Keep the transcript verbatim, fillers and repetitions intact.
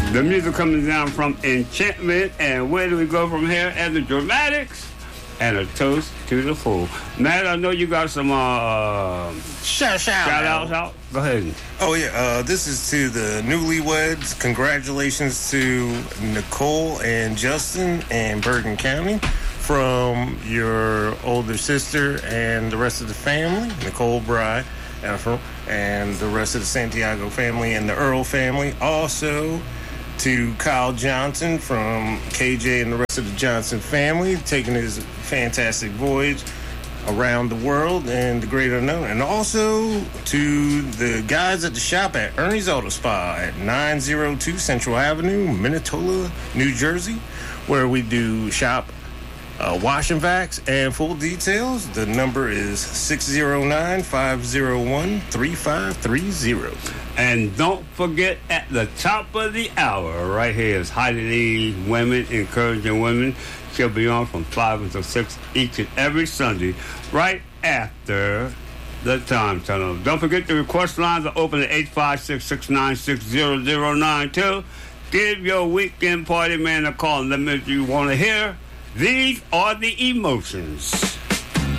The music coming down from Enchantment. And where do we go from here? And the Dramatics. And a toast to the fool. Matt, I know you got some uh, shout, shout, shout outs out. Go ahead. Oh, yeah. Uh, this is to the newlyweds. Congratulations to Nicole and Justin in Bergen County from your older sister and the rest of the family, Nicole Bry, Afro, and the rest of the Santiago family and the Earl family. Also, to Kyle Johnson from K J and the rest of the Johnson family, taking his fantastic voyage around the world and the great unknown. And also to the guys at the shop at Ernie's Auto Spa at nine oh two Central Avenue, Minnetonka, New Jersey, where we do shop uh, wash and vacs. And full details, the number is six oh nine, five oh one, three five three oh. And don't forget, at the top of the hour, right here is Heidi Lee, Women Encouraging Women. She'll be on from five until six each and every Sunday, right after the time tunnel. Don't forget the request lines are open at eight five six, six nine six, zero zero nine two. Give your weekend party man a call and let me know what you want to hear. These are the emotions.